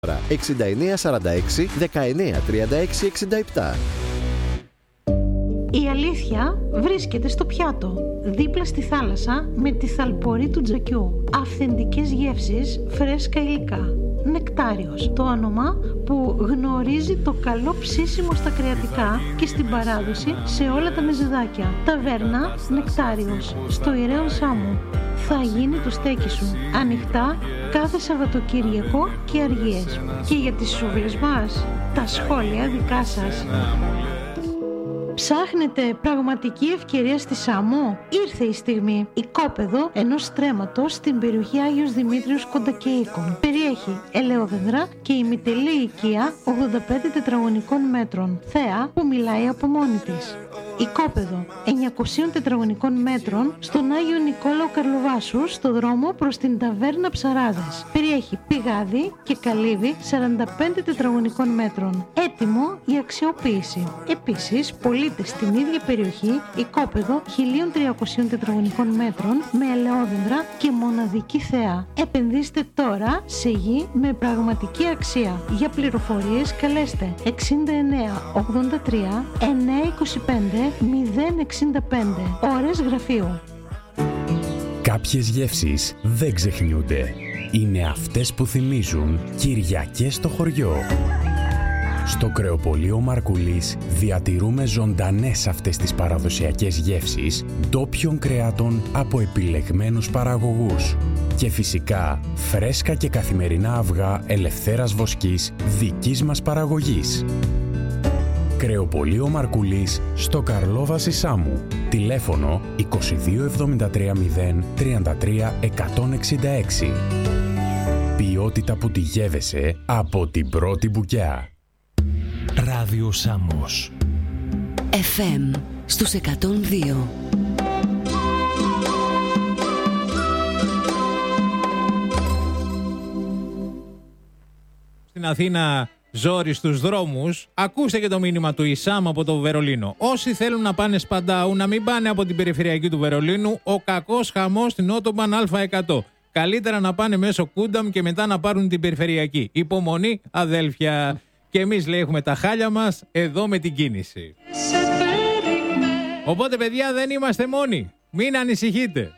6946 1936 67. Η αλήθεια βρίσκεται στο πιάτο, δίπλα στη θάλασσα με τη θαλπορή του Τζακιού. Αυθεντικές γεύσεις, φρέσκα υλικά. Νεκτάριος, το όνομα που γνωρίζει το καλό ψήσιμο στα κρεατικά και στην παράδοση σε όλα τα μεζεδάκια. Ταβέρνα Νεκτάριος, στο Ιεραίο Σάμου. Θα γίνει το στέκι σου. Ανοιχτά κάθε Σαββατοκύριακο και αργίες. Και για τις σούβλες μας, τα σχόλια δικά σας. Ψάχνετε πραγματική ευκαιρία στη Σάμο? Ήρθε η στιγμή. Οικόπεδο ενός στρέμματος στην περιοχή Άγιος Δημήτριος Κοντακεΐκων. Περιέχει ελαιόδεντρα και ημιτελή οικία 85 τετραγωνικών μέτρων. Θέα που μιλάει από μόνη της. Οικόπεδο 900 τετραγωνικών μέτρων στον Άγιο Νικόλαο Καρλοβάσου, στο δρόμο προς την ταβέρνα Ψαράδες. Περιέχει πηγάδι και καλύβι 45 τετραγωνικών μέτρων. Έτοιμο η αξιοποίηση. Επίσης, πωλείται στην ίδια περιοχή οικόπεδο 1300 τετραγωνικών μέτρων με ελαιόδεντρα και μοναδική θέα. Επενδύστε τώρα σε γη με πραγματική αξία. Για πληροφορίες καλέστε 69 83 925 065. Ώρες γραφείου. Κάποιες γεύσεις δεν ξεχνιούνται. Είναι αυτές που θυμίζουν Κυριακές στο χωριό. Στο κρεοπωλείο Μαρκουλής διατηρούμε ζωντανές αυτές τις παραδοσιακές γεύσεις ντόπιων κρεάτων από επιλεγμένους παραγωγούς. Και φυσικά φρέσκα και καθημερινά αυγά ελευθέρας βοσκής δικής μας παραγωγής. Κρεοπωλείο Μαρκουλής στο Καρλόβαση Σάμου. Τηλέφωνο 2273 033 166. Ποιότητα που τη γεύεσαι από την πρώτη μπουκιά. Ράδιο Σάμος. FM στους 102. Στην Αθήνα ζόρι στους δρόμους, ακούστε και το μήνυμα του Ισάμ από το Βερολίνο. Όσοι θέλουν να πάνε Σπαντάου, να μην πάνε από την περιφερειακή του Βερολίνου, ο κακός χαμός στην Ότομπαν Α100. Καλύτερα να πάνε μέσω Κούνταμ και μετά να πάρουν την περιφερειακή. Υπομονή, αδέλφια. Και εμείς, λέει, έχουμε τα χάλια μας εδώ με την κίνηση. Οπότε, παιδιά, δεν είμαστε μόνοι. Μην ανησυχείτε.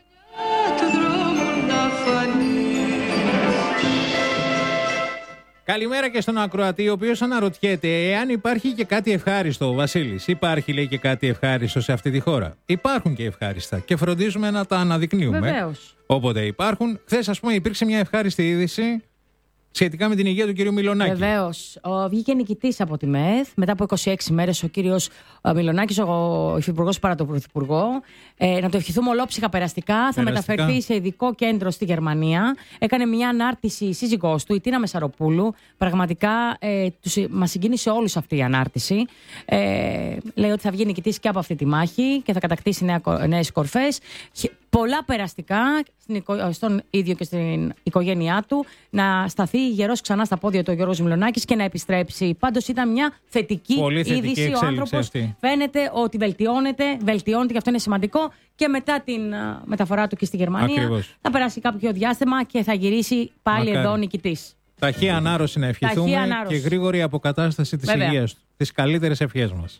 Καλημέρα και στον ακροατή, ο οποίος αναρωτιέται εάν υπάρχει και κάτι ευχάριστο. Ο Βασίλης, υπάρχει, λέει, και κάτι ευχάριστο σε αυτή τη χώρα? Υπάρχουν και ευχάριστα και φροντίζουμε να τα αναδεικνύουμε. Βεβαίως. Όποτε υπάρχουν. Χθες, ας πούμε, υπήρξε μια ευχάριστη είδηση σχετικά με την υγεία του κυρίου Μιλονάκη. Βεβαίως. Βγήκε νικητής από τη ΜΕΘ. Μετά από 26 μέρες ο κύριος Μιλονάκης, ο υφυπουργός παρά τον πρωθυπουργό. Να το ευχηθούμε ολόψυχα περαστικά. Θα μεταφερθεί σε ειδικό κέντρο στη Γερμανία. Έκανε μια ανάρτηση η σύζυγός του, η Τίνα Μεσαροπούλου. Πραγματικά μας συγκίνησε όλους αυτή η ανάρτηση. Λέει ότι θα βγει νικητής και από αυτή τη μάχη και θα κατακτήσει νέες κορφές. Πολλά περαστικά στον ίδιο και στην οικογένειά του, να σταθεί γερός ξανά στα πόδια του ο Γιώργος Μιλονάκης και να επιστρέψει. Πάντως ήταν μια θετική είδηση. Ο άνθρωπος φαίνεται ότι βελτιώνεται και αυτό είναι σημαντικό. Και μετά την μεταφορά του και στη Γερμανία, ακριβώς, θα περάσει κάποιο διάστημα και θα γυρίσει πάλι εδώ νικητής. Ταχεία ανάρρωση να ευχηθούμε και γρήγορη αποκατάσταση της υγείας του. Τις καλύτερες ευχές μας.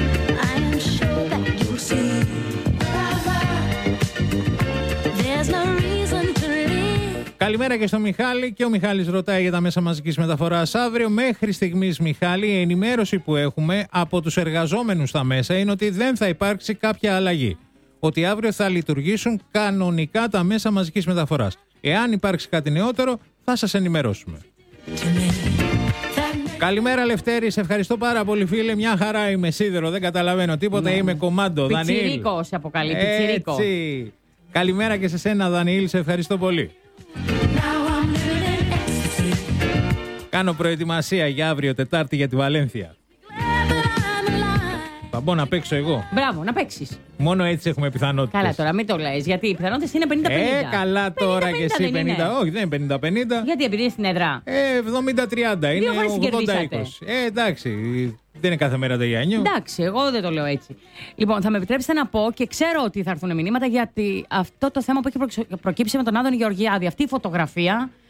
Καλημέρα και στο Μιχάλη. Και ο Μιχάλης ρωτάει για τα μέσα μαζικής μεταφοράς αύριο. Μέχρι στιγμής, Μιχάλη, η ενημέρωση που έχουμε από τους εργαζόμενους στα μέσα είναι ότι δεν θα υπάρξει κάποια αλλαγή. Ότι αύριο θα λειτουργήσουν κανονικά τα μέσα μαζικής μεταφοράς. Εάν υπάρξει κάτι νεότερο, θα σας ενημερώσουμε. Καλημέρα, Λευτέρη. Σε ευχαριστώ πάρα πολύ, φίλε. Μια χαρά είμαι, σίδερο. Δεν καταλαβαίνω τίποτα. Είμαι κομμάντο. Πιτσιρίκο σε αποκαλεί. Έτσι. Καλημέρα και σε σένα, Δανιήλ. Σε ευχαριστώ πολύ. Κάνω προετοιμασία για αύριο Τετάρτη για τη Βαλένθια. Θα μπω να παίξω εγώ. Μπράβο, να παίξεις. Μόνο έτσι έχουμε πιθανότητες. Καλά τώρα, μην το λες. Γιατί οι πιθανότητες είναι 50-50. Καλά τώρα κι εσύ 50. Όχι, δεν είναι 50-50. Γιατί επειδή είναι στην έδρα. 70-30. Είναι 80-20. Εντάξει. Δεν είναι κάθε μέρα τελειάνιο. Εντάξει, εγώ δεν το λέω έτσι. Λοιπόν, θα με επιτρέψετε να πω και ξέρω ότι θα έρθουν μηνύματα γιατί αυτό το θέμα που έχει προκύψει με τον Άδωνη Γεωργιάδη, αυτή η φωτογραφία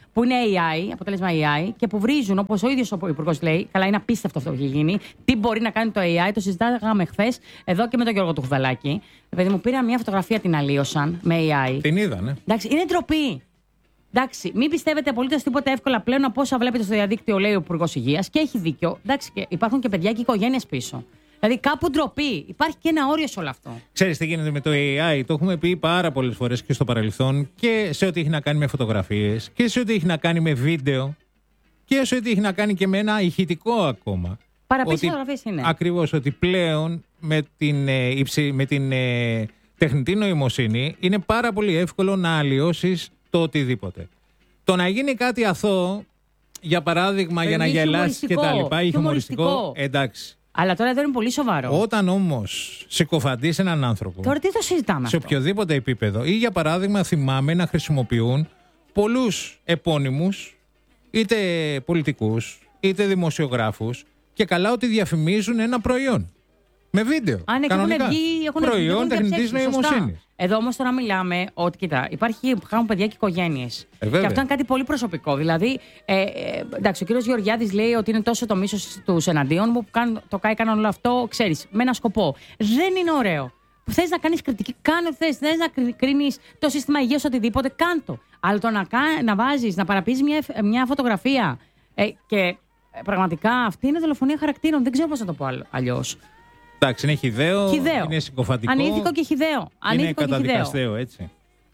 που είναι AI, αποτέλεσμα AI, και που βρίζουν, όπως ο ίδιος ο Υπουργός λέει, καλά, είναι απίστευτο αυτό που έχει γίνει. Τι μπορεί να κάνει το AI, το συζητάγαμε χθες εδώ και με τον Γιώργο Τουχδαλάκη. Παιδί μου, πήρα μια φωτογραφία, την αλλίωσαν με AI. Την είδανε. Εντάξει, είναι ντροπή. Εντάξει, μην πιστεύετε απολύτως τίποτα εύκολα πλέον από όσα βλέπετε στο διαδίκτυο, λέει ο Υπουργός Υγείας, και έχει δίκιο. Εντάξει, και υπάρχουν και παιδιά και οικογένειες πίσω. Δηλαδή κάπου ντροπή. Υπάρχει και ένα όριο σε όλο αυτό. Ξέρεις τι γίνεται με το AI, το έχουμε πει πάρα πολλές φορές και στο παρελθόν, και σε ό,τι έχει να κάνει με φωτογραφίες, και σε ό,τι έχει να κάνει με βίντεο, και σε ό,τι έχει να κάνει και με ένα ηχητικό ακόμα. Παραπίσω φωτογραφίες είναι. Ακριβώς, ότι πλέον με την τεχνητή νοημοσύνη είναι πάρα πολύ εύκολο να αλλοιώσεις το οτιδήποτε. Το να γίνει κάτι αθώο, για παράδειγμα, για να γελάσει και τα λοιπά, ή χιουμοριστικό, εντάξει. Αλλά τώρα εδώ είναι πολύ σοβαρό. Όταν όμως συκοφαντείς έναν άνθρωπο. Τώρα τι το συζητάμε σε αυτό? οποιοδήποτε επίπεδο, ή για παράδειγμα, θυμάμαι να χρησιμοποιούν πολλούς επώνυμους, είτε πολιτικούς, είτε δημοσιογράφους, και καλά ότι διαφημίζουν ένα προϊόν. Με βίντεο. Αν έχουν βγει, προϊόν τεχνητής νοημοσύνης. Εδώ όμως τώρα μιλάμε ότι, κοίτα, υπάρχουν παιδιά και οικογένειες. Και αυτό είναι κάτι πολύ προσωπικό. Δηλαδή, εντάξει, ο κύριος Γεωργιάδης λέει ότι είναι τόσο το μίσος τους εναντίον μου που το κάνουν όλο αυτό, ξέρεις, με ένα σκοπό. Δεν είναι ωραίο. Θες να κάνεις κριτική, κάνε θες. Θες να κρίνεις το σύστημα υγείας, οτιδήποτε, κάντο. Αλλά το να βάζεις, να παραπείς μια φωτογραφία. Και πραγματικά αυτή είναι δολοφονία χαρακτήρων. Δεν ξέρω πώς να το πω αλλιώς. Εντάξει, είναι χυδαίο, είναι συκοφαντικό. Ανήθικο και χυδαίο. Είναι καταδικαστέο, έτσι.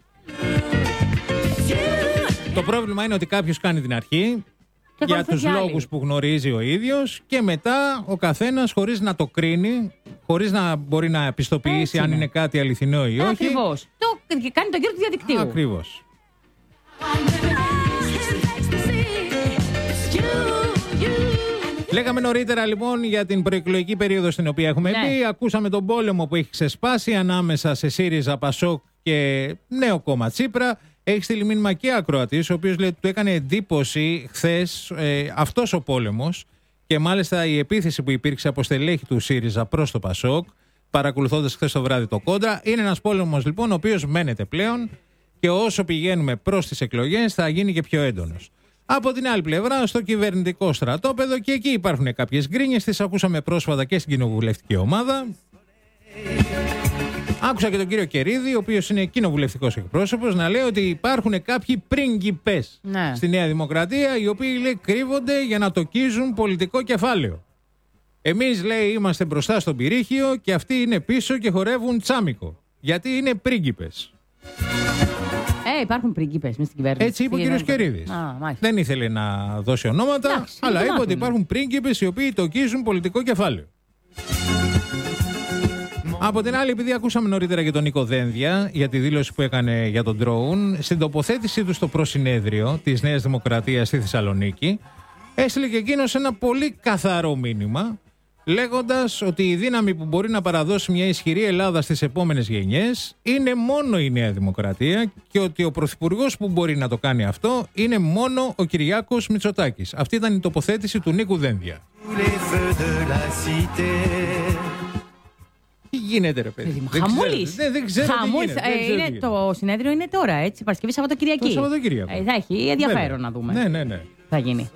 Το πρόβλημα είναι ότι κάποιος κάνει την αρχή για τους λόγους που γνωρίζει ο ίδιος, και μετά ο καθένας, χωρίς να το κρίνει, χωρίς να μπορεί να πιστοποιήσει αν είναι κάτι αληθινό ή όχι. Ακριβώς. Κάνει τον κύριο του διαδικτύου. Ακριβώς. Λέγαμε νωρίτερα λοιπόν για την προεκλογική περίοδο στην οποία έχουμε μπει. Ακούσαμε τον πόλεμο που έχει ξεσπάσει ανάμεσα σε ΣΥΡΙΖΑ, ΠΑΣΟΚ και νέο κόμμα Τσίπρα. Έχει στείλει μήνυμα και ακροατής, ο οποίος λέει ότι του έκανε εντύπωση χθες αυτός ο πόλεμος, και μάλιστα η επίθεση που υπήρξε από στελέχη του ΣΥΡΙΖΑ προς το ΠΑΣΟΚ, παρακολουθώντας χθες το βράδυ το κόντρα. Είναι ένας πόλεμος λοιπόν ο οποίος μένεται πλέον, και όσο πηγαίνουμε προς τις εκλογές θα γίνει και πιο έντονος. Από την άλλη πλευρά, στο κυβερνητικό στρατόπεδο, και εκεί υπάρχουν κάποιες γκρίνιες, τις ακούσαμε πρόσφατα και στην κοινοβουλευτική ομάδα. Άκουσα και τον κύριο Κερίδη, ο οποίος είναι κοινοβουλευτικός εκπρόσωπος, να λέει ότι υπάρχουν κάποιοι πρίγκιπες στη Νέα Δημοκρατία, οι οποίοι, λέει, κρύβονται για να τοκίζουν πολιτικό κεφάλαιο. Εμείς, λέει, είμαστε μπροστά στον πυρήχιο και αυτοί είναι πίσω και χορεύουν τσάμικο. Γιατί είναι πρίγκιπες. Υπάρχουν πρίγκιπες μες στην κυβέρνηση. Έτσι είπε ο κύριος Κερίδης. Δεν ήθελε να δώσει ονόματα, αλλά είπε ότι υπάρχουν πρίγκιπες οι οποίοι τοκίζουν πολιτικό κεφάλαιο. Από την άλλη, επειδή ακούσαμε νωρίτερα για τον Νίκο Δένδια, για τη δήλωση που έκανε για τον ντρόουν, στην τοποθέτησή του στο προσυνέδριο της Νέας Δημοκρατίας στη Θεσσαλονίκη, έστειλε και εκείνος ένα πολύ καθαρό μήνυμα, λέγοντας ότι η δύναμη που μπορεί να παραδώσει μια ισχυρή Ελλάδα στις επόμενες γενιές είναι μόνο η Νέα Δημοκρατία, και ότι ο πρωθυπουργός που μπορεί να το κάνει αυτό είναι μόνο ο Κυριάκος Μητσοτάκης. Αυτή ήταν η τοποθέτηση του Νίκου Δένδια. Τι γίνεται, ρε παιδί? Χαμούλης. Δεν ξέρω τι γίνεται. Το συνέδριο είναι τώρα, έτσι, Παρασκευή Σαββατοκυριακή. Το Σαββατοκύριακο. Θα έχει ενδιαφέρον να δούμε. Ναι. Θα γίνει.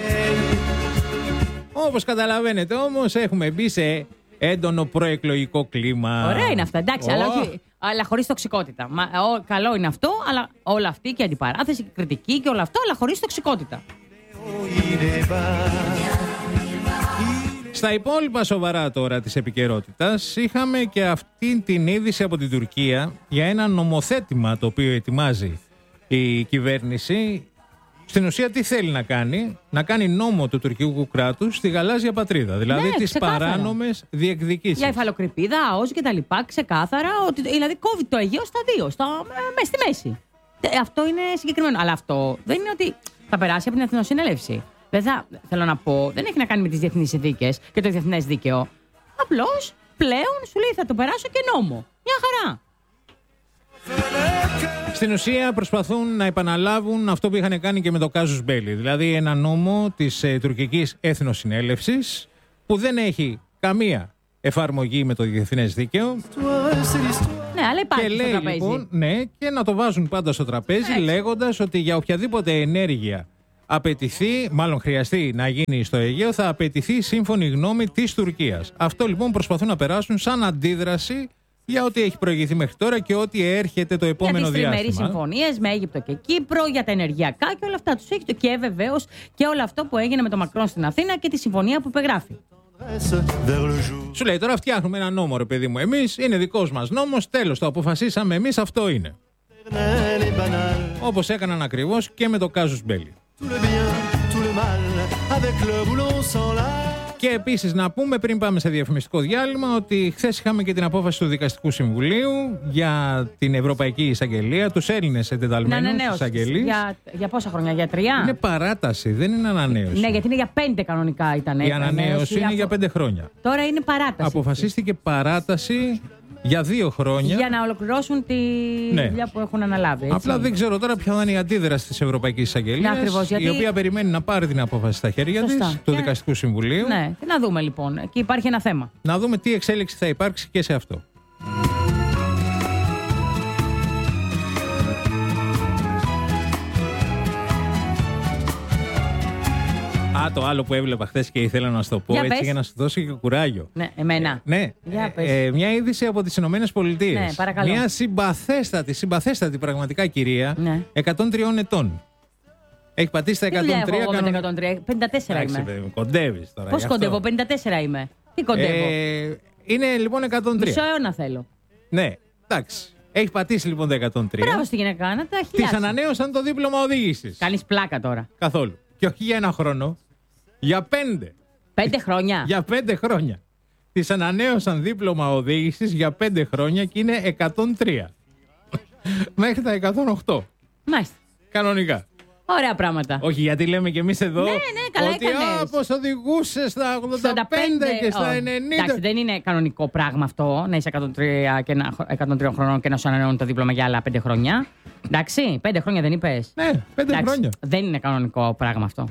Όπως καταλαβαίνετε όμως, έχουμε μπει σε έντονο προεκλογικό κλίμα. Ωραία είναι αυτά, εντάξει, αλλά χωρίς τοξικότητα. Καλό είναι αυτό, αλλά όλα αυτή και αντιπαράθεση και κριτική και όλα αυτό, αλλά χωρίς τοξικότητα. Στα υπόλοιπα σοβαρά τώρα της επικαιρότητας, είχαμε και αυτή την είδηση από την Τουρκία για ένα νομοθέτημα το οποίο ετοιμάζει η κυβέρνηση. Στην ουσία τι θέλει να κάνει νόμο του τουρκικού κράτους στη γαλάζια πατρίδα, δηλαδή τις παράνομες διεκδικήσεις. Για υφαλοκρηπίδα, ΑΟΣ και τα λοιπά, ξεκάθαρα, ότι δηλαδή κόβει το Αιγαίο στα δύο, στη μέση. Αυτό είναι συγκεκριμένο. Αλλά αυτό δεν είναι ότι θα περάσει από την Εθνοσυνέλευση. Θέλω να πω, δεν έχει να κάνει με τις διεθνείς συνθήκες και το διεθνές δίκαιο. Απλώς πλέον σου λέει θα το περάσω και νόμο. Μια χαρά. Στην ουσία προσπαθούν να επαναλάβουν αυτό που είχαν κάνει και με το Κάζους Μπέλι. Δηλαδή ένα νόμο της τουρκικής Εθνοσυνέλευσης που δεν έχει καμία εφαρμογή με το διεθνές δίκαιο. Ναι, αλλά υπάρχει και στο λέει, τραπέζι. λοιπόν, ναι, και να το βάζουν πάντα στο τραπέζι, λέγοντας ότι για οποιαδήποτε ενέργεια απαιτηθεί, μάλλον χρειαστεί να γίνει στο Αιγαίο, θα απαιτηθεί σύμφωνη γνώμη της Τουρκίας. Αυτό λοιπόν προσπαθούν να περάσουν σαν αντίδραση για ό,τι έχει προηγηθεί μέχρι τώρα και ό,τι έρχεται το επόμενο διάστημα. Για τις τριμερείς συμφωνίες με Αίγυπτο και Κύπρο, για τα ενεργειακά και όλα αυτά τους έχει. Και βεβαίως και όλο αυτό που έγινε με τον Μακρόν στην Αθήνα και τη συμφωνία που υπεγράφει. Σου λέει τώρα φτιάχνουμε ένα νόμο, ρε παιδί μου. Εμείς είναι δικός μας νόμος, τέλος, το αποφασίσαμε εμείς, αυτό είναι. Όπως έκαναν ακριβώς και με το Κάζους Μπέλι. Και επίσης να πούμε πριν πάμε σε διαφημιστικό διάλειμμα ότι χθες είχαμε και την απόφαση του Δικαστικού Συμβουλίου για την Ευρωπαϊκή Εισαγγελία, τους Έλληνες εντεταλμένους εισαγγελείς. Για πόσα χρόνια, για 3? Είναι παράταση, δεν είναι ανανέωση. Ναι, γιατί είναι για 5 κανονικά ήταν. Η ανανέωση είναι για 5 χρόνια. Τώρα είναι παράταση. Αποφασίστηκε παράταση για 2 χρόνια. Για να ολοκληρώσουν τη δουλειά που έχουν αναλάβει. Έτσι. Απλά δεν ξέρω τώρα ποια θα είναι η αντίδραση της Ευρωπαϊκής Εισαγγελίας, η οποία περιμένει να πάρει την απόφαση στα χέρια της, του Δικαστικού Συμβουλίου. Ναι, να δούμε λοιπόν. Εκεί υπάρχει ένα θέμα. Να δούμε τι εξέλιξη θα υπάρξει και σε αυτό. Το άλλο που έβλεπα χθες και ήθελα να σου το πω για να σου δώσω και κουράγιο. Ναι, εμένα. Ναι. Μια είδηση από τις Ηνωμένες Πολιτείες. Ναι, παρακαλώ. Μια συμπαθέστατη πραγματικά κυρία, 103 ετών. Έχει πατήσει τα 103. Τι εγώ με τα 103, 54 είμαι. Κοντεύεις τώρα. Πώς κοντεύω, 54 είμαι. Τι κοντεύω. Είναι λοιπόν 103. Μισό αιώνα θέλω. Ναι, εντάξει. Έχει πατήσει λοιπόν τα 103. Μπράβο στη γυναίκα, να τα χιλιάσει. Της ανανέωσαν το δίπλωμα οδήγησης. Κάνεις πλάκα τώρα. Καθόλου. Και όχι για 1 χρόνο. Για 5. 5 χρόνια. Για 5 χρόνια. Της ανανέωσαν δίπλωμα οδήγησης για 5 χρόνια και είναι 103. Μέχρι τα 108. Μάλιστα. Κανονικά. Ωραία πράγματα. Όχι, γιατί λέμε και εμείς εδώ. Ναι, καλά ότι έκανες. πως οδηγούσε στα 85 και στα 90. Εντάξει, δεν είναι κανονικό πράγμα αυτό να είσαι 103 χρονών και να σου ανανεώνουν το δίπλωμα για άλλα 5 χρόνια. Εντάξει, 5 χρόνια δεν είπες. Ναι, 5 χρόνια. Δεν είναι κανονικό πράγμα αυτό.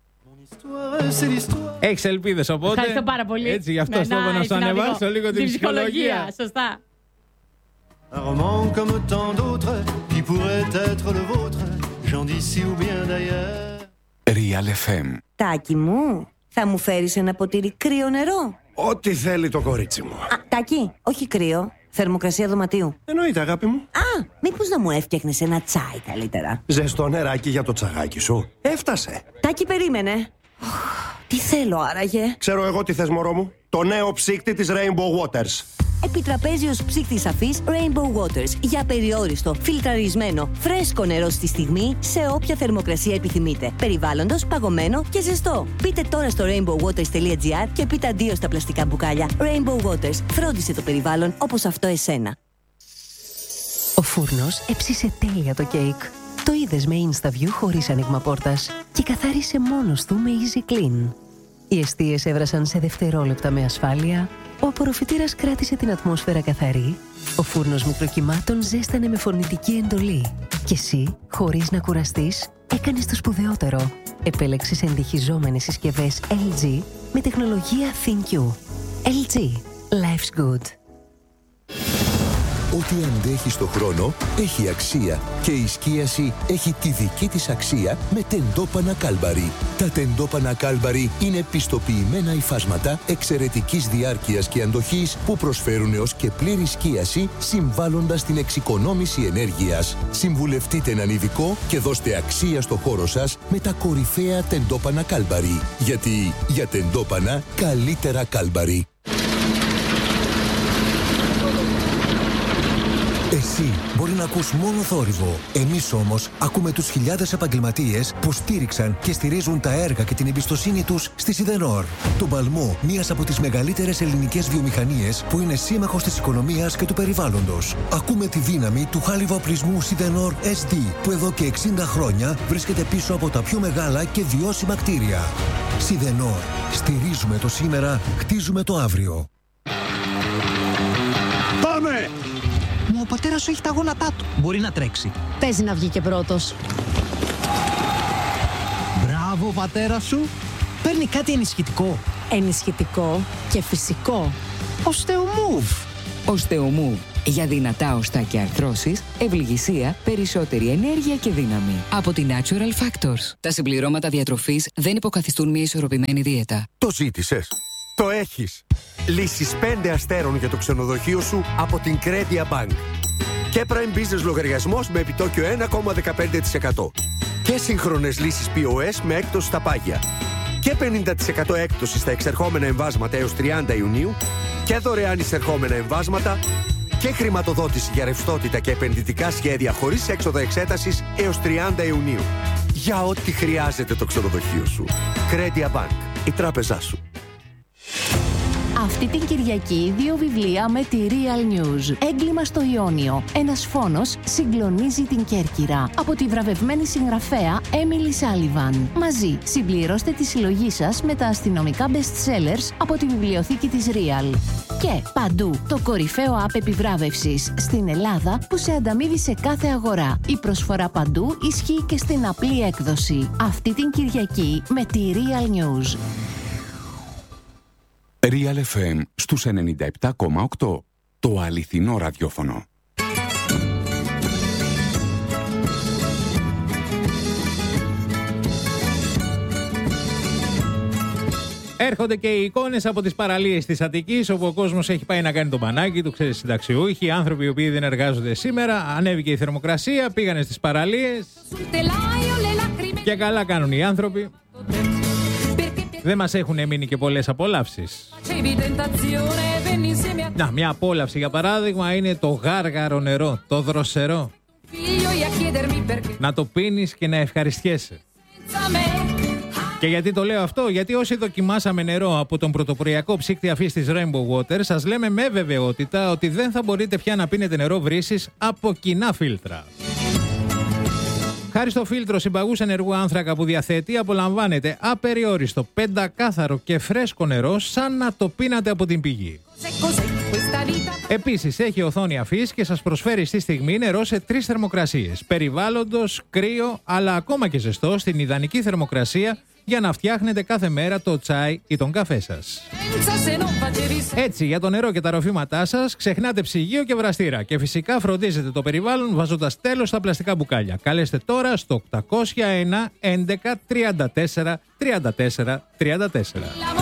Έχεις ελπίδες, οπότε. Ευχαριστώ πάρα πολύ. Έτσι, γι' αυτό θέλω να σου ανεβάσω λίγο την ψυχολογία. Σωστά. Un roman comme tant d'autres qui pourrait être le vôtre, gens d'ici ou bien d'ailleurs. Real FM. Τάκη μου, θα μου φέρεις ένα ποτήρι κρύο νερό? Ό,τι θέλει το κορίτσι μου. Τάκη, όχι κρύο. Θερμοκρασία δωματίου. Εννοείται, αγάπη μου. Μήπως να μου έφτιαχνες ένα τσάι καλύτερα? Ζεστό νεράκι για το τσαγάκι σου. Έφτασε. Τάκη, περίμενε. Τι θέλω άραγε? Ξέρω εγώ τι θες, μωρό μου. Το νέο ψύκτη της Rainbow Waters. Επιτραπέζιος ψύκτης αφής Rainbow Waters. Για περιόριστο, φιλτραρισμένο, φρέσκο νερό στη στιγμή, σε όποια θερμοκρασία επιθυμείτε. Περιβάλλοντος, παγωμένο και ζεστό. Μπείτε τώρα στο rainbowwaters.gr και πείτε αντίο στα πλαστικά μπουκάλια. Rainbow Waters. Φρόντισε το περιβάλλον όπως αυτό εσένα. Ο φούρνος έψισε τέλεια το κέικ. Το είδες με InstaView χωρίς άνοιγμα πόρτας και καθάρισε μόνος του με Easy Clean. Οι εστίες έβρασαν σε δευτερόλεπτα με ασφάλεια, ο απορροφητήρας κράτησε την ατμόσφαιρα καθαρή, ο φούρνος μικροκυμάτων ζέστανε με φωνητική εντολή και εσύ, χωρίς να κουραστείς, έκανες το σπουδαιότερο. Επέλεξες εντυχιζόμενες συσκευές LG με τεχνολογία ThinQ. LG. Life's good. Ό,τι αντέχει στο χρόνο έχει αξία και η σκίαση έχει τη δική της αξία με τεντόπανα Κάλμπαρι. Τα τεντόπανα Κάλμπαρι είναι πιστοποιημένα υφάσματα εξαιρετικής διάρκειας και αντοχής που προσφέρουν έως και πλήρη σκίαση συμβάλλοντας στην εξοικονόμηση ενέργειας. Συμβουλευτείτε έναν ειδικό και δώστε αξία στο χώρο σας με τα κορυφαία τεντόπανα Κάλμπαρι. Γιατί για τεντόπανα καλύτερα Κάλμπαρι. Εσύ μπορεί να ακούς μόνο θόρυβο. Εμείς όμως ακούμε τους χιλιάδες επαγγελματίες που στήριξαν και στηρίζουν τα έργα και την εμπιστοσύνη τους στη Σιδενόρ. Τον παλμό μιας από τις μεγαλύτερες ελληνικές βιομηχανίες που είναι σύμμαχος της οικονομίας και του περιβάλλοντος. Ακούμε τη δύναμη του χάλιβα-οπλισμού Σιδενόρ SD που εδώ και 60 χρόνια βρίσκεται πίσω από τα πιο μεγάλα και βιώσιμα κτίρια. Σιδενόρ. Στηρίζουμε το σήμερα, χτίζουμε το αύριο. Πάμε! Ο πατέρας σου έχει τα γόνατά του. Μπορεί να τρέξει. Παίζει να βγει και πρώτος. Μπράβο, πατέρα σου. Παίρνει κάτι ενισχυτικό. Ενισχυτικό και φυσικό. Osteomove. Osteomove. Για δυνατά οστά και αρθρώσεις, ευληγησία, περισσότερη ενέργεια και δύναμη. Από τη Natural Factors. Τα συμπληρώματα διατροφής δεν υποκαθιστούν μια ισορροπημένη δίαιτα. Το ζήτησες. Το έχεις. Λύσεις 5 αστέρων για το ξενοδοχείο σου από την Credia Bank. Και Prime Business λογαριασμός με επιτόκιο 1,15%. Και σύγχρονες λύσεις POS με έκπτωση στα πάγια. Και 50% έκπτωση στα εξερχόμενα εμβάσματα έως 30 Ιουνίου. Και δωρεάν εισερχόμενα εμβάσματα. Και χρηματοδότηση για ρευστότητα και επενδυτικά σχέδια χωρίς έξοδα εξέτασης έως 30 Ιουνίου. Για ό,τι χρειάζεται το ξενοδοχείο σου. Credia Bank. Η τράπεζά σου. Αυτή την Κυριακή 2 βιβλία με τη Real News. Έγκλημα στο Ιόνιο. Ένας φόνος συγκλονίζει την Κέρκυρα. Από τη βραβευμένη συγγραφέα Emily Sullivan. Μαζί συμπληρώστε τη συλλογή σας με τα αστυνομικά best sellers από τη βιβλιοθήκη της Real. Και παντού το κορυφαίο app επιβράβευσης στην Ελλάδα που σε ανταμείβει σε κάθε αγορά. Η προσφορά παντού ισχύει και στην απλή έκδοση. Αυτή την Κυριακή με τη Real News. Real FM στους 97,8. Το αληθινό ραδιόφωνο. Έρχονται και οι εικόνες από τις παραλίες της Αττικής, όπου ο κόσμος έχει πάει να κάνει το μπανάκι του, ξέρεις, συνταξιούχοι, οι άνθρωποι οι οποίοι δεν εργάζονται σήμερα. Ανέβηκε η θερμοκρασία, πήγανε στις παραλίες. Και καλά κάνουν οι άνθρωποι. Δεν μας έχουν μείνει και πολλές απολαύσεις. Να, μια απόλαυση για παράδειγμα είναι το γάργαρο νερό, το δροσερό. Να το πίνεις και να ευχαριστιέσαι. Και γιατί το λέω αυτό? Γιατί όσοι δοκιμάσαμε νερό από τον πρωτοποριακό ψύκτη αφής της Rainbow Water, σας λέμε με βεβαιότητα ότι δεν θα μπορείτε πια να πίνετε νερό βρύσης από κοινά φίλτρα. Χάρη στο φίλτρο συμπαγούς ενεργού άνθρακα που διαθέτει, απολαμβάνετε απεριόριστο, πεντακάθαρο και φρέσκο νερό σαν να το πίνατε από την πηγή. Επίσης έχει οθόνη αφής και σας προσφέρει στη στιγμή νερό σε 3 θερμοκρασίες. Περιβάλλοντος, κρύο, αλλά ακόμα και ζεστό στην ιδανική θερμοκρασία για να φτιάχνετε κάθε μέρα το τσάι ή τον καφέ σας. Έτσι, για το νερό και τα ροφήματά σας ξεχνάτε ψυγείο και βραστήρα και φυσικά φροντίζετε το περιβάλλον βάζοντας τέλος στα πλαστικά μπουκάλια. Καλέστε τώρα στο 801 11 34 34 34.